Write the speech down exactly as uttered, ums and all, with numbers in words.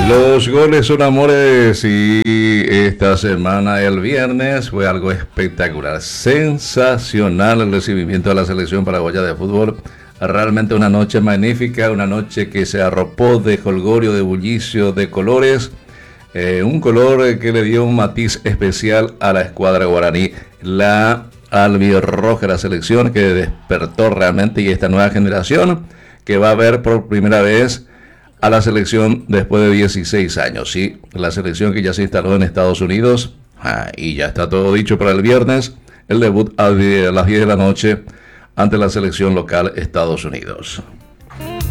Los goles son amores y esta semana, el viernes, fue algo espectacular, sensacional el recibimiento de la selección paraguaya de fútbol. Realmente una noche magnífica, una noche que se arropó de jolgorio, de bullicio, de colores. Eh, un color que le dio un matiz especial a la escuadra guaraní. La albirroja, la selección que despertó realmente, y esta nueva generación que va a ver por primera vez a la selección después de dieciséis años. Sí, la selección que ya se instaló en Estados Unidos. Ah, y ya está todo dicho para el viernes. El debut a las diez de la noche ante la selección local Estados Unidos.